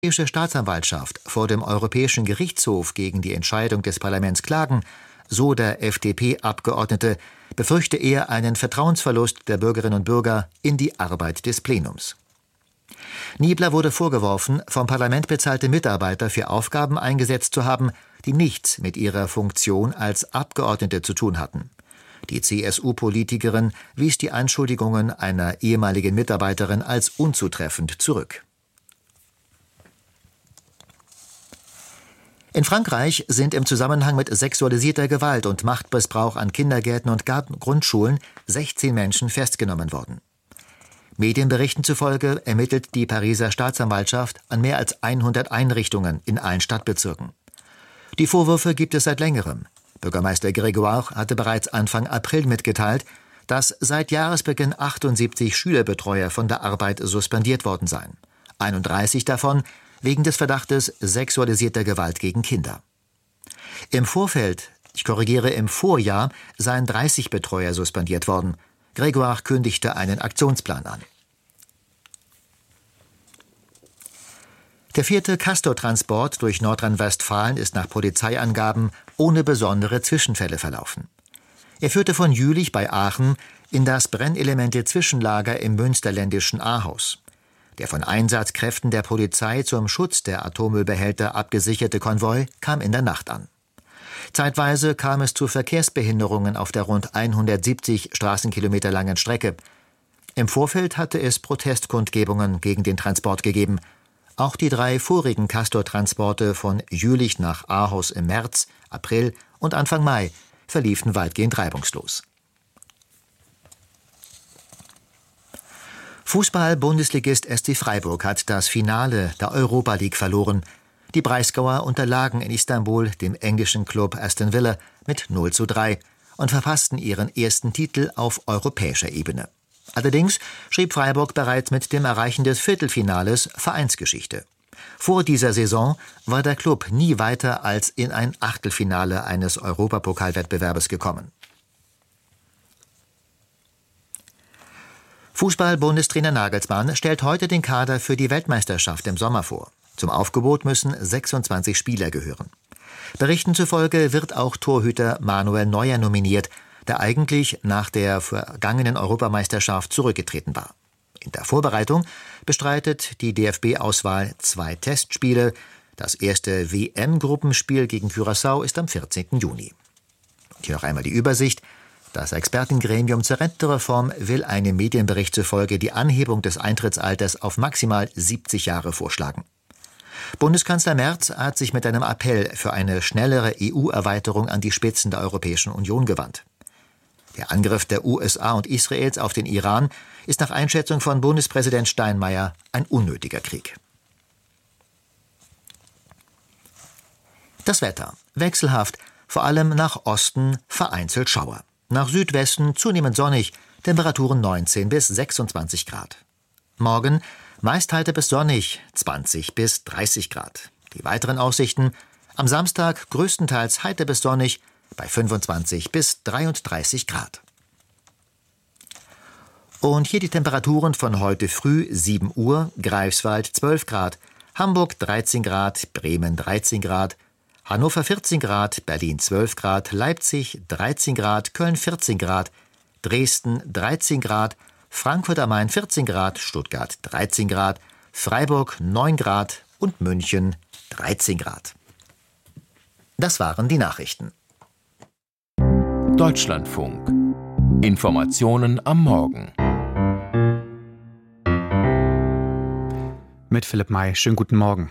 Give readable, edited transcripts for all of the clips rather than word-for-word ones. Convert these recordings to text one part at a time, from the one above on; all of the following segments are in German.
Die Europäische Staatsanwaltschaft vor dem Europäischen Gerichtshof gegen die Entscheidung des Parlaments klagen, so der FDP-Abgeordnete, befürchte er einen Vertrauensverlust der Bürgerinnen und Bürger in die Arbeit des Plenums. Niebler wurde vorgeworfen, vom Parlament bezahlte Mitarbeiter für Aufgaben eingesetzt zu haben, die nichts mit ihrer Funktion als Abgeordnete zu tun hatten. Die CSU-Politikerin wies die Anschuldigungen einer ehemaligen Mitarbeiterin als unzutreffend zurück. In Frankreich sind im Zusammenhang mit sexualisierter Gewalt und Machtmissbrauch an Kindergärten und Grundschulen 16 Menschen festgenommen worden. Medienberichten zufolge ermittelt die Pariser Staatsanwaltschaft an mehr als 100 Einrichtungen in allen Stadtbezirken. Die Vorwürfe gibt es seit längerem. Bürgermeister Grégoire hatte bereits Anfang April mitgeteilt, dass seit Jahresbeginn 78 Schülerbetreuer von der Arbeit suspendiert worden seien. 31 davon wegen des Verdachtes sexualisierter Gewalt gegen Kinder. Im Vorjahr seien 30 Betreuer suspendiert worden. Grégoire kündigte einen Aktionsplan an. Der 4. Castor-Transport durch Nordrhein-Westfalen ist nach Polizeiangaben ohne besondere Zwischenfälle verlaufen. Er führte von Jülich bei Aachen in das Brennelemente-Zwischenlager im münsterländischen Ahaus. Der von Einsatzkräften der Polizei zum Schutz der Atommüllbehälter abgesicherte Konvoi kam in der Nacht an. Zeitweise kam es zu Verkehrsbehinderungen auf der rund 170 Straßenkilometer langen Strecke. Im Vorfeld hatte es Protestkundgebungen gegen den Transport gegeben. Auch die 3 vorigen Castor-Transporte von Jülich nach Ahaus im März, April und Anfang Mai verliefen weitgehend reibungslos. Fußball-Bundesligist SC Freiburg hat das Finale der Europa League verloren. Die Breisgauer unterlagen in Istanbul dem englischen Club Aston Villa mit 0:3 und verpassten ihren ersten Titel auf europäischer Ebene. Allerdings schrieb Freiburg bereits mit dem Erreichen des Viertelfinales Vereinsgeschichte. Vor dieser Saison war der Klub nie weiter als in ein Achtelfinale eines Europapokalwettbewerbes gekommen. Fußball-Bundestrainer Nagelsmann stellt heute den Kader für die Weltmeisterschaft im Sommer vor. Zum Aufgebot müssen 26 Spieler gehören. Berichten zufolge wird auch Torhüter Manuel Neuer nominiert, der eigentlich nach der vergangenen Europameisterschaft zurückgetreten war. In der Vorbereitung bestreitet die DFB-Auswahl 2 Testspiele. Das erste WM-Gruppenspiel gegen Curaçao ist am 14. Juni. Und hier noch einmal die Übersicht. Das Expertengremium zur Rentenreform will einem Medienbericht zufolge die Anhebung des Eintrittsalters auf maximal 70 Jahre vorschlagen. Bundeskanzler Merz hat sich mit einem Appell für eine schnellere EU-Erweiterung an die Spitzen der Europäischen Union gewandt. Der Angriff der USA und Israels auf den Iran ist nach Einschätzung von Bundespräsident Steinmeier ein unnötiger Krieg. Das Wetter. Wechselhaft, vor allem nach Osten vereinzelt Schauer. Nach Südwesten zunehmend sonnig, Temperaturen 19 bis 26 Grad. Morgen meist heiter bis sonnig, 20 bis 30 Grad. Die weiteren Aussichten: am Samstag größtenteils heiter bis sonnig, bei 25 bis 33 Grad. Und hier die Temperaturen von heute früh: 7 Uhr, Greifswald 12 Grad, Hamburg 13 Grad, Bremen 13 Grad, Hannover 14 Grad, Berlin 12 Grad, Leipzig 13 Grad, Köln 14 Grad, Dresden 13 Grad, Frankfurt am Main 14 Grad, Stuttgart 13 Grad, Freiburg 9 Grad und München 13 Grad. Das waren die Nachrichten. Deutschlandfunk. Informationen am Morgen. Mit Philipp May. Schönen guten Morgen.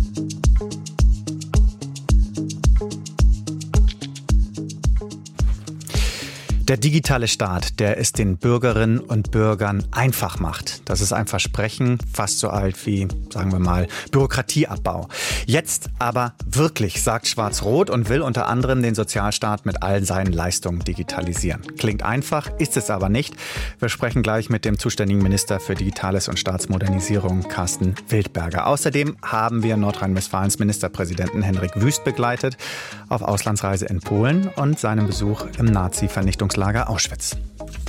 Der digitale Staat, der es den Bürgerinnen und Bürgern einfach macht. Das ist ein Versprechen, fast so alt wie, sagen wir mal, Bürokratieabbau. Jetzt aber wirklich, sagt Schwarz-Rot und will unter anderem den Sozialstaat mit all seinen Leistungen digitalisieren. Klingt einfach, ist es aber nicht. Wir sprechen gleich mit dem zuständigen Minister für Digitales und Staatsmodernisierung, Carsten Wildberger. Außerdem haben wir Nordrhein-Westfalens Ministerpräsidenten Hendrik Wüst begleitet auf Auslandsreise in Polen und seinem Besuch im Nazi-Vernichtungslager Auschwitz.